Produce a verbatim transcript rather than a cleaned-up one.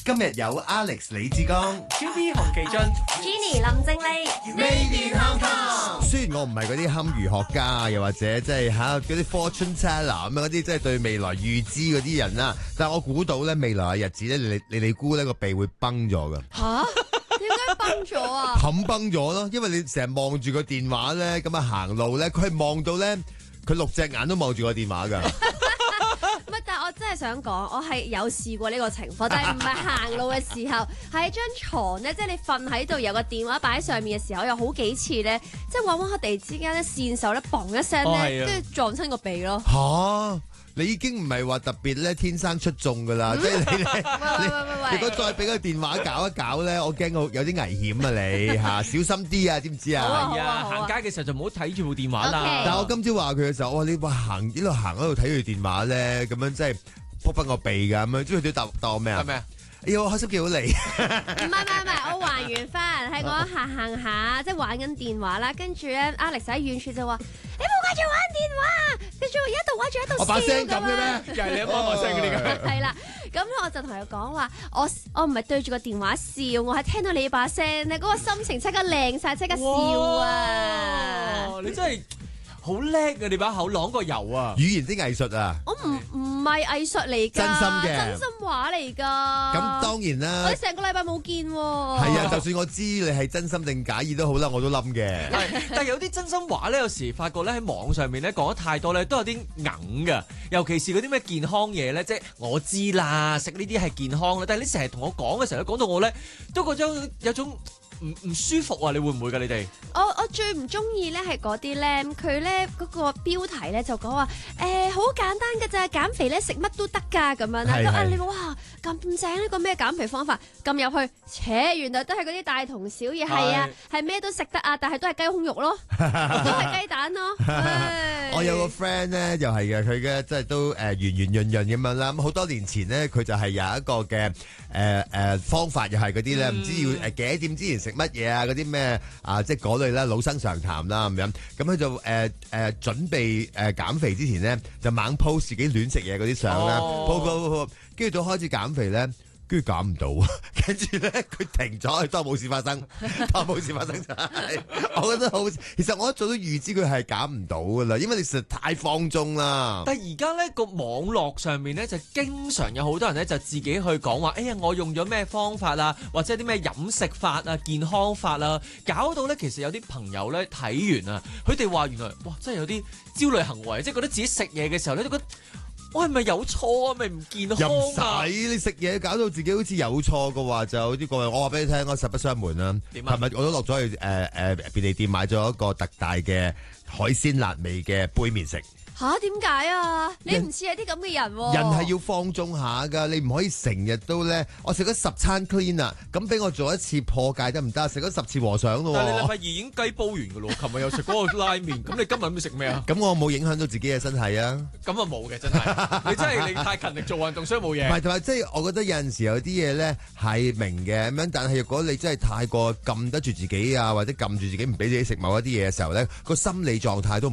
今日有 Alex 李志剛、 Q B 洪其俊、 Jenny 林正麗。 Made in Hong Kong。雖然我唔係嗰啲堪輿學家，又或者即係嚇嗰啲 fortune teller 咁樣嗰啲，即係對未來預知嗰啲人啦，但係我估到咧未來嘅日子咧，你你你估咧個鼻會崩咗㗎。 吓？點解崩咗啊？ 冚崩咗咯，因為你成日望住個電話咧，咁啊行路咧，佢係望到咧，佢六隻眼都望住個電話㗎。 唔係，但係我真係想講，我係有試過呢個情況，但係唔係行路嘅時候，係喺張床咧，即係你瞓喺度，有個電話擺喺上面嘅時候，有好幾次咧，即係往往突然之間咧，線手咧，嘣一聲咧，跟住撞親個鼻咯。 嚇！你已經唔係話特別咧天生出眾㗎啦，即係你咧，你如果再俾個電話搞一搞咧，我驚我有啲危險啊你嚇，小心啲啊，知唔知啊？ 係啊，行街嘅時候就唔好睇住部電話啦。 但係我今朝話佢嘅時候，我話你話行一路行一路睇佢電話咧，咁樣真係撲崩個鼻㗎咁樣，知佢哋答答我咩啊？ 係咩啊？ 哎呀，我開心幾好嚟。 唔係唔係唔係，我還原翻，係講行行下，即係玩緊電話啦。跟住咧，Alex 喺遠處就話：你冇掛住玩電話，你仲一度玩住一度笑。 我把聲咁嘅咩？ 又係你阿媽把聲嘅呢個。 係啦，咁我就同佢講話，我我唔係對住個電話笑，我係聽到你把聲咧，嗰個心情即刻靚晒，即刻笑啊！ 你真係好叻啊！你把口啷個油啊！ 語言的藝術啊！ 我唔唔係藝術嚟㗎， 真心嘅真心話嚟㗎。 咁當然啦， 我哋成個禮拜冇見喎。 係啊，就算我知你係真心定假意都好啦，我都冧嘅。 但係有啲真心話咧，有時發覺咧喺網上面咧講得太多咧，都有啲硬㗎。尤其是嗰啲咩健康嘢咧，即係我知啦，食呢啲係健康啦。但係你成日同我講嘅時候咧，講到我咧都覺得有種唔唔舒服啊！你會唔會㗎？你哋？ 我我最唔中意咧係嗰啲咧，佢咧嗰個標題咧就講話誒好簡單㗎咋，減肥咧食乜都得㗎咁樣啦。咁啊你哇咁正呢個咩減肥方法？撳入去，扯原來都係嗰啲大同小異，係啊，係咩都食得啊，但係都係雞胸肉咯，都係雞蛋咯。 我有個 friend 咧，又係嘅，佢嘅即係都誒圓圓潤潤咁樣啦。咁好多年前咧，佢就係有一個嘅誒誒方法，又係嗰啲咧，唔知要誒幾點之前食乜嘢啊，嗰啲咩啊，即係嗰類啦，老生常談啦咁樣。咁佢就誒誒準備誒減肥之前咧，就猛 post 自己亂食嘢嗰啲相啦，po po po，跟住到開始減肥咧。跟住減唔到，跟住咧佢停咗，當冇事發生，當冇事發生就係，我覺得好。其實我一早都預知佢係減唔到噶啦，因為你實在太放縱啦。 但係而家咧個網絡上面咧就經常有好多人咧就自己去講話，哎呀我用咗咩方法啊，或者啲咩飲食法啊、健康法啊，搞到咧其實有啲朋友咧睇完啊，佢哋話原來哇真係有啲焦慮行為，即係覺得自己食嘢嘅時候咧都覺得。我係咪有錯啊？咪唔健康啊？ 又唔使你食嘢搞到自己好似有錯嘅話，就有啲個我話俾你聽，我實不相瞞啦。 點啊？ 係咪我都落咗去誒誒便利店買咗一個特大嘅海鮮辣味嘅杯麵食。 吓？點解啊？你唔似係啲咁嘅人喎。 人係要放縱下㗎，你唔可以成日都咧。我食咗十餐 clean 啊，咁俾我做一次破戒得唔得？食咗十次和尚咯。 但係你禮拜二已經雞煲完㗎咯，琴日又食嗰個拉麵，咁你今日會食咩啊？ 咁我冇影響到自己嘅身體啊。 咁啊冇嘅，真係你真係你太勤力做運動，所以冇嘢。 唔係同埋即係我覺得有陣時有啲嘢咧係明嘅咁樣，但係如果你真係太過撳得住自己啊，或者撳住自己唔俾自己食某一啲嘢嘅時候咧，個心理狀態都